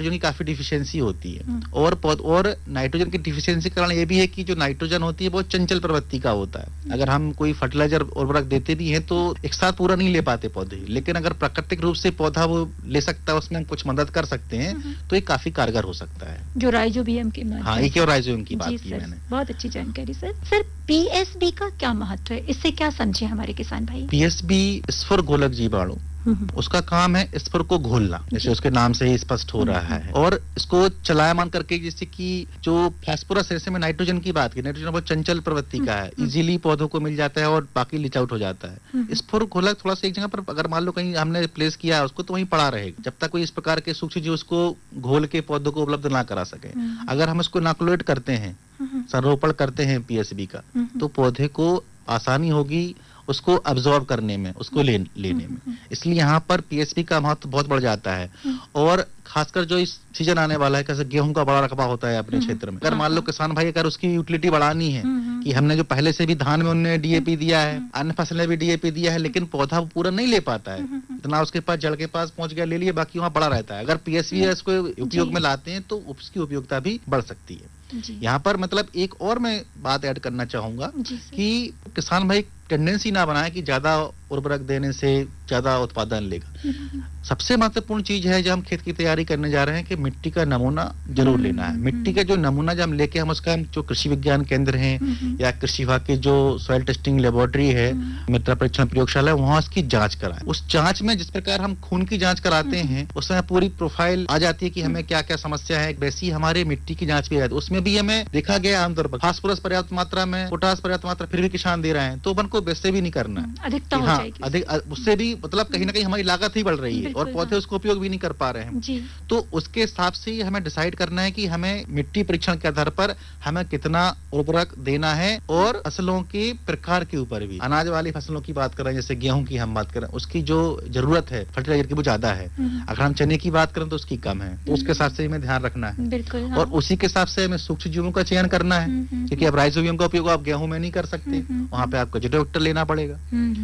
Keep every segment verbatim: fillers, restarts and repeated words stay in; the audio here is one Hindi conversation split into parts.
नाइट्रोजन की काफी डिफिशियंसी होती है। और और नाइट्रोजन की डिफिशियंसी के कारण ये भी है कि जो नाइट्रोजन होती है बहुत चंचल प्रवृत्ति का होता है। अगर हम कोई फर्टिलाइजर उर्वरक देते भी हैं तो एक साथ पूरा नहीं ले पाते पौधे, लेकिन अगर प्राकृतिक रूप से पौधा वो ले सकता है, उसमें हम कुछ मदद कर सकते हैं तो ये काफी कारगर हो सकता है। जो राइजोबियम की हाँ, एक और राइजोबियम की बात की मैंने। बहुत अच्छी जानकारी सर। सर पीएसबी का क्या महत्व है, इससे क्या समझे हमारे किसान भाई? पीएसबी स्फुर गोलक जीवाणु, उसका काम है स्फुर को घोलना, जैसे उसके नाम से ही स्पष्ट हो रहा है, और इसको चलायमान करके, जैसे कि जो फास्फोरस है, में नाइट्रोजन की बात की, नाइट्रोजन बहुत चंचल प्रवृत्ति का है, इजीली पौधों को मिल जाता है और बाकी लीच आउट हो जाता है। स्फुर घोलक थोड़ा सा एक जगह पर अगर मान लो कहीं हमने प्लेस किया है उसको तो वहीं पड़ा रहेगा जब तक कोई इस प्रकार के सूक्ष्म जीव उसको घोल के पौधों को उपलब्ध ना करा सके। अगर हम इसको इनोकुलेट करते हैं, संरोपण करते हैं पीएसबी का, तो पौधे को आसानी होगी उसको अब्सॉर्ब करने में, उसको ले, लेने में। इसलिए यहाँ पर पीएसबी का महत्व बहुत बढ़ जाता है। और खासकर जो इस सीजन आने वाला है, कैसे गेहूं का बड़ा रकबा होता है अपने क्षेत्र में, अगर मान लो किसान भाई अगर उसकी यूटिलिटी बढ़ानी है कि हमने जो पहले से भी धान में उन्होंने डीएपी दिया है, अन्य फसल में भी डीएपी दिया है, लेकिन पौधा पूरा नहीं ले पाता है, इतना उसके पास जड़ के पास पहुंच गया, ले लिए, बाकी वहाँ पड़ा रहता है। अगर पीएसबी इसको उपयोग में लाते हैं तो उसकी उपयोगिता भी बढ़ सकती है। यहाँ पर मतलब एक और मैं बात ऐड करना चाहूंगा कि किसान भाई टेंडेंसी ना बनाए कि ज्यादा उर्वरक देने से ज्यादा उत्पादन लेगा। सबसे महत्वपूर्ण चीज है जब हम खेत की तैयारी करने जा रहे हैं कि मिट्टी का नमूना जरूर लेना है। मिट्टी का जो नमूना जब हम लेके हम उसका जो कृषि विज्ञान केंद्र हैं या कृषि विभाग की जो सॉइल टेस्टिंग लेबोरेटरी है, मृदा परीक्षण प्रयोगशाला है, वहां उसकी जांच कराएं। उस जांच में जिस प्रकार हम खून की जांच कराते हैं उसमें पूरी प्रोफाइल आ जाती है कि हमें क्या क्या समस्या है, वैसी हमारे मिट्टी की जांच भी है। उसमें भी हमें देखा गया आमतौर पर फास्फोरस पर्याप्त मात्रा में, पोटास पर्याप्त मात्रा, फिर भी किसान दे रहे हैं, तो अपन को वैसे भी नहीं करना है, अधिकता हो जाएगी। अधिक उससे भी मतलब कहीं ना कहीं हमारी लागत ही बढ़ रही है और पौधे उसको उपयोग भी नहीं कर पा रहे हैं। तो उसके हिसाब से ही हमें डिसाइड करना है कि हमें मिट्टी परीक्षण के आधार पर हमें कितना उर्वरक देना है। और फसलों के प्रकार के ऊपर भी, अनाज वाली फसलों की बात करें, जैसे गेहूं की हम बात करें, उसकी जो जरूरत है फर्टिलाइजर की वो ज्यादा है। अगर हम चने की बात करें तो उसकी कम है, तो उसके हिसाब से हमें ध्यान रखना है। और उसी के हिसाब से हमें सूक्ष्म जीवों का चयन करना है, क्योंकि अब राइजोबियम का उपयोग आप गेहूं में नहीं कर सकते, वहां पे आपको एजोटोवेक्टर लेना पड़ेगा।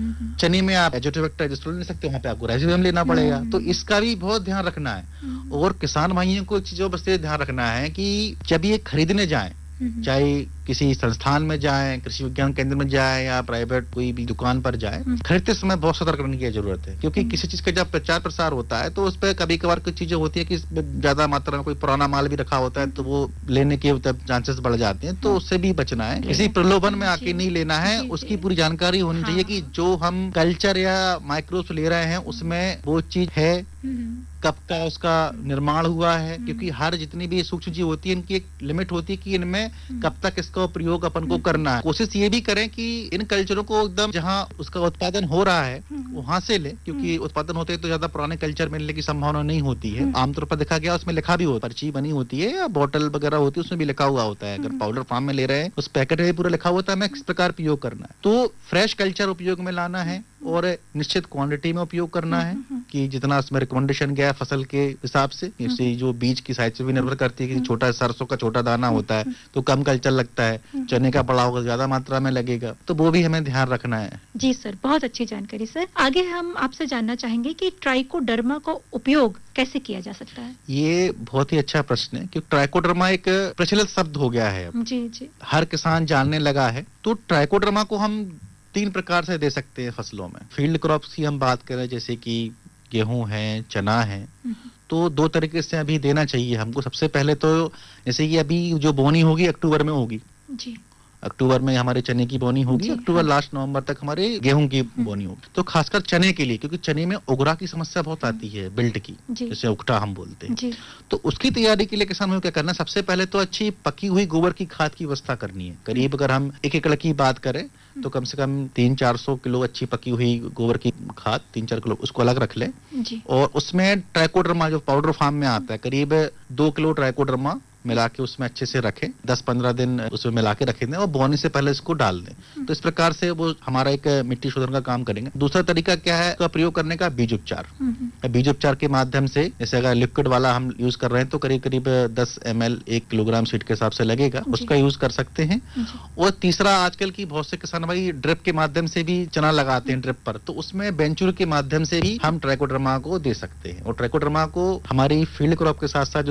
चने में आप एजोटोवेक्टर एजोस्ट्रोल ले सकते हो, वहां पे आपको राइजोबियम लेना पड़ेगा। तो इसका भी बहुत ध्यान रखना है। और किसान भाइयों को चीजों बस ये ध्यान रखना है कि जब ये खरीदने जाएं, चाहे किसी संस्थान में जाएं, कृषि विज्ञान केंद्र में जाएं या प्राइवेट कोई भी दुकान पर जाएं, खरीदते समय बहुत सतर्क रहने की जरूरत है। क्योंकि किसी चीज का जब प्रचार प्रसार होता है तो उस पर कभी कभार कुछ चीजें होती है कि ज्यादा मात्रा में कोई पुराना माल भी रखा होता है, तो वो लेने के चांसेस बढ़ जाते हैं। तो उससे भी बचना है, किसी प्रलोभन में आके नहीं लेना है। उसकी पूरी जानकारी होनी चाहिए कि जो हम कल्चर या माइक्रोब्स ले रहे हैं उसमें वो चीज है, कब का उसका निर्माण हुआ है, क्योंकि हर जितनी भी सूक्ष्म जीव होती है इनकी एक लिमिट होती है कि इनमें कब तक इसका प्रयोग अपन को करना है। कोशिश ये भी करें कि इन कल्चरों को एकदम जहां उसका उत्पादन हो रहा है वहां से ले, क्योंकि उत्पादन होते हैं तो ज्यादा पुराने कल्चर मिलने की संभावना नहीं होती है। आमतौर पर देखा गया उसमें लिखा भी होता है, पर्ची बनी होती है या बोतल वगैरह होती है, उसमें भी लिखा हुआ होता है। अगर पाउडर फॉर्म में ले रहे हैं उस पैकेट में पूरा लिखा होता है हमें किस प्रकार प्रयोग करना है। तो फ्रेश कल्चर उपयोग में लाना है और निश्चित क्वांटिटी में उपयोग करना है कि जितना उसमें रिकमेंडेशन गया फसल के हिसाब से। इसी जो बीज की साइज से भी निर्भर करती है कि छोटा सरसों का छोटा दाना होता है तो कम कल्चर लगता है, चने का बड़ा होगा ज्यादा मात्रा में लगेगा, तो वो भी हमें ध्यान रखना है। जी सर, बहुत अच्छी जानकारी सर। आगे हम आपसे जानना चाहेंगे कि ट्राइकोडर्मा का उपयोग कैसे किया जा सकता है? ये बहुत ही अच्छा प्रश्न है, क्योंकि ट्राइकोडर्मा एक प्रचलित शब्द हो गया है, जी जी हर किसान जानने लगा है। तो ट्राइकोडर्मा को हम तीन प्रकार से दे सकते हैं फसलों में। फील्ड क्रॉप्स की हम बात करें, जैसे कि गेहूं है, चना है, तो दो तरीके से अभी देना चाहिए हमको। सबसे पहले तो जैसे कि अभी जो बोनी होगी अक्टूबर में होगी जी, अक्टूबर में हमारे चने की बोनी होगी, अक्टूबर लास्ट नवंबर तक हमारे गेहूं की बोनी होगी। तो खासकर चने के लिए, क्योंकि चने में उगरा की समस्या बहुत आती है, बिल्ट की, जैसे उगटा हम बोलते हैं। तो उसकी तैयारी के लिए किसान को क्या करना है, सबसे पहले तो अच्छी पकी हुई गोबर की खाद की व्यवस्था करनी है। करीब अगर हम एक एकड़ की बात करें तो कम से कम तीन चार सौ किलो अच्छी पकी हुई गोबर की खाद, तीन चार किलो उसको अलग रख ले। और उसमें ट्राइकोडर्मा जो पाउडर फॉर्म में आता है, करीब दो किलो ट्राइकोडर्मा मिला के उसमें अच्छे से रखें, दस पंद्रह दिन उसमें मिला के रखें और बोने से पहले इसको डाल दें। तो इस प्रकार से वो हमारा एक मिट्टी शोधन का काम करेंगे। दूसरा तरीका क्या है का प्रयोग करने का, बीज उपचार। बीज उपचार के माध्यम से, जैसे अगर लिक्विड वाला हम यूज कर रहे हैं तो करीब करीब दस एम एल एक किलोग्राम सीड के हिसाब से लगेगा, उसका यूज कर सकते हैं। और तीसरा, आजकल की बहुत से किसान भाई ड्रिप के माध्यम से भी चना लगाते हैं ड्रिप पर, तो उसमें बेंचुर के माध्यम से भी हम ट्राइकोडर्मा को दे सकते हैं। और ट्राइकोडर्मा को हमारी फील्ड क्रॉप के साथ साथ